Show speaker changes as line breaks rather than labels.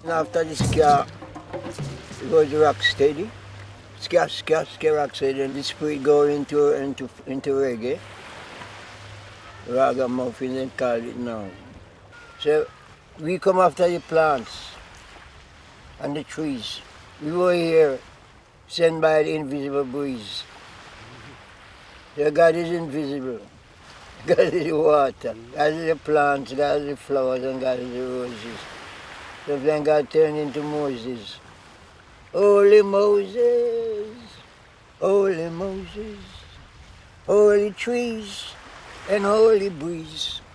After the ska, it goes rock steady. Ska, rock steady, and the spirit go into reggae. Ragamuffin, they call it now. So we come after the plants and the trees. We were here sent by the invisible breeze. So God is invisible. God is the water. God is the plants, God is the flowers, and God is the roses. So then God turned into Moses. Holy Moses, holy Moses, holy trees and holy breeze.